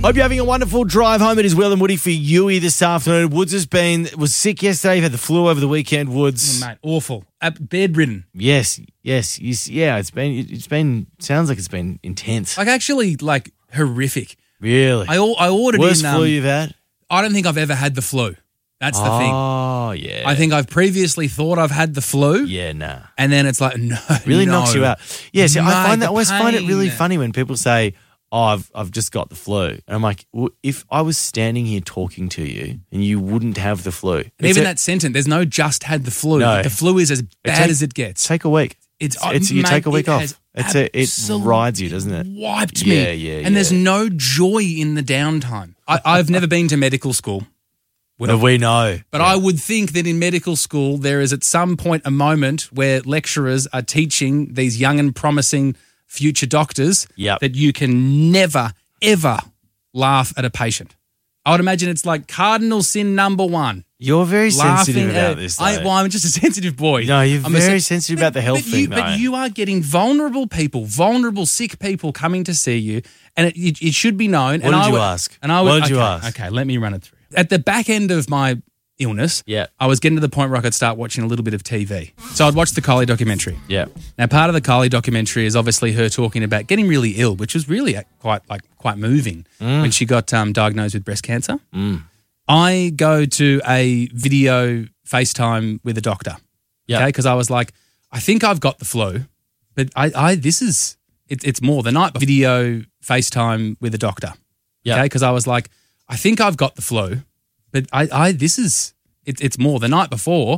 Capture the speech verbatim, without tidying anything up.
Hope you're having a wonderful drive home. It is Will and Woody for Yui this afternoon. Woods has been was sick yesterday. He had the flu over the weekend. Woods, Oh, mate, awful. Uh, bedridden. yes, yes, yes, yeah. It's been, it's been. Sounds like it's been intense. Like actually, like horrific. Really, I I ordered worst in. Um, flu you've had. I don't think I've ever had the flu. That's the thing. Oh yeah. I think I've previously thought I've had the flu. Yeah, nah. And then it's like, no. Really no. knocks you out. Yeah, see, I Mate, find that I the always find it really pain. funny when people say, "Oh, I've I've just got the flu," and I'm like, well, if I was standing here talking to you and you wouldn't have the flu, And it's even a- that sentence, there's no just had the flu. No. The flu is as bad take- as it gets. take a week. It's, It's you mate, take a week it off. has It's a, it absolutely rides you, doesn't it? Wiped me. Yeah, yeah, And there's yeah. no joy in the downtime. I, I've never been to medical school. No, we know, But I would think that in medical school, there is at some point a moment where lecturers are teaching these young and promising future doctors Yep. that you can never, ever laugh at a patient. I would imagine it's like cardinal sin number one. You're very sensitive laughing about at- this. I, though. well, I'm just a sensitive boy. No, you're I'm a very sen- sensitive about the health but thing, you, But though. you are getting vulnerable people, vulnerable sick people coming to see you, and it, it, it should be known. What and did I you would- ask? And I would, What did you okay, ask? Okay, let me run it through. At the back end of my illness, Yeah. I was getting to the point where I could start watching a little bit of T V. So I'd watch the Kylie documentary. yeah, Now, part of the Kylie documentary is obviously her talking about getting really ill, which was really uh, quite like quite moving when she got um, diagnosed with breast cancer. I go to a video FaceTime with a doctor. Yeah. Okay, because I was like, I think I've got the flu, but I, I this is it, it's more the night before. Video FaceTime with a doctor. Yeah. Okay, because I was like, I think I've got the flu, but I, I this is it, it's more the night before.